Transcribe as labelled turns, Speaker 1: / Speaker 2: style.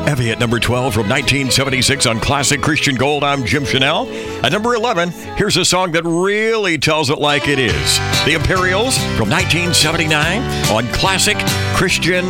Speaker 1: Evie at number 12 from 1976 on Classic Christian Gold. I'm Jim Chanel. At number 11, here's a song that really tells it like it is. The Imperials from 1979 on Classic Christian